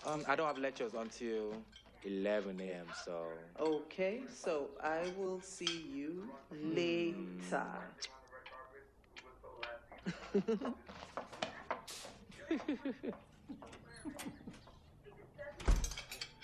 I don't have lectures until 11 a.m. So. Okay, so I will see you later.